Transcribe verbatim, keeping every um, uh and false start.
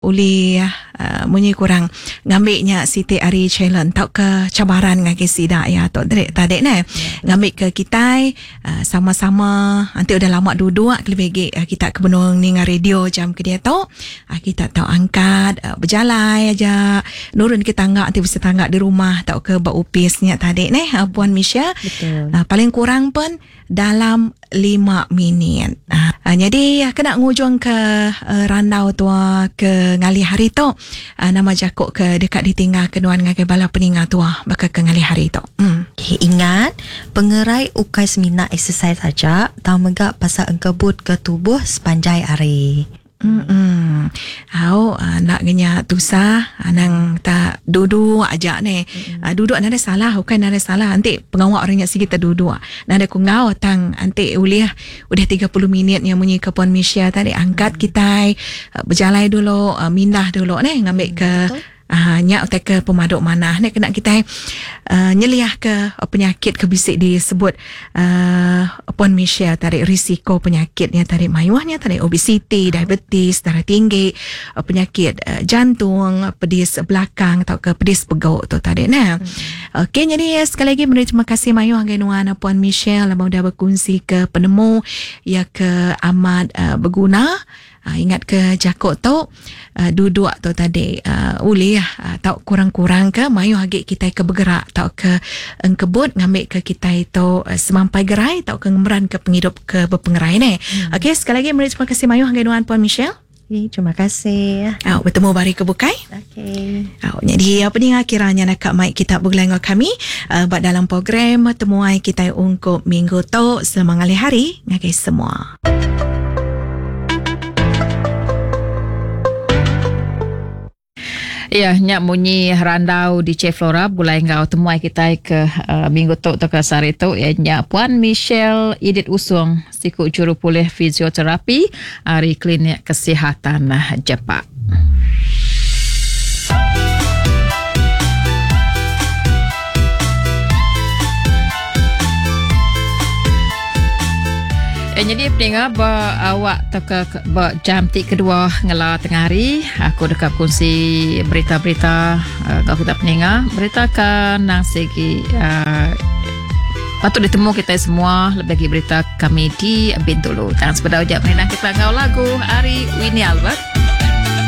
uli uh, munyi kurang ngambilnya Siti Ari challenge tau ke cabaran ngaki sida ya tok dek tadi ne ngambil ke kita uh, sama-sama nanti udah lama duduk kelebih uh, kita ke benung ni ngah radio jam ke dia tau uh, kita tau angkat uh, berjalan aja nurun ke tangga nanti bisa tangga di rumah tau ke baupisnya tadi ne uh, Puan Misha uh, paling kurang pun dalam lima minit. Uh, uh, jadi uh, kena ngujung ke uh, randau tua ke ngali hari tu. Uh, nama jakuk ke dekat ditinggal kenuan ngagai bala peningal tua baka ke ngali hari tu. Hmm. Okay, ingat pengerai ukai semina exercise saja tak megak pasal engkebut ke tubuh sepanjang hari. Hmm, au uh, nak genya tusah anang tak duduk aja ni. Mm-hmm. Uh, duduk nada salah, bukan nada salah. Nanti pengawak orangnya sikit duduk. Nada ku ngau tang nanti uliah udah tiga puluh minit yang munyi ke Puan Misha tadi angkat mm-hmm. kita uh, berjalan dulu, uh, mindah dulu ni ngambil ke mm-hmm. Ah, nyak utai ke pemaduk mana ni kena kita uh, nyeliah ke uh, penyakit kebisik disebut uh, Puan Misha tadi risiko penyakitnya tadi mayuahnya tadi obesiti, diabetes, darah tinggi, uh, penyakit uh, jantung, pedis belakang atau ke pedis pegau tu tadi nah. Hmm. Okey, jadi sekali lagi beri terima kasih mayuah genuan Puan Misha lama dah berkongsi ke penemu ya ke amat uh, berguna. Uh, ingat ke jakuk tu uh, duduk tu tadi uh, uli uh, tau kurang-kurang ke mayu agak kita ke bergerak tau ke engkebut ngambil ke kita itu uh, semampai gerai tau ke ngemeran ke penghidup ke berpengerai ni. Hmm. Okey, sekali lagi beri terima kasih mayu genuan Puan Michelle. Okay, terima kasih. Uh, bertemu bari ke bukai. Okey. Uh, jadi apa ni kiranya nak kat mic kita bergeleng kami uh, buat dalam program temuai kita untuk minggu tu semangat hari ngagai semua. Ya, nyak munyi randau di C Flora bulai ngau temuai kita ke uh, minggu tu tu ke sari tu ya nyak Puan Michelle Idit Usung siku juru pulih fisioterapi dari Klinik Kesihatan Jepak. Eh, jadi pendengar awak teka jam tik kedua ngela tengah hari aku dekat kongsi berita-berita uh, kau kita pendengar berita kan nang segi uh, patut ditemu kita semua lebih lagi berita kami di Bintulu. Tangan sepeda ujak menenang kita ngau lagu Ari Winnie Albert.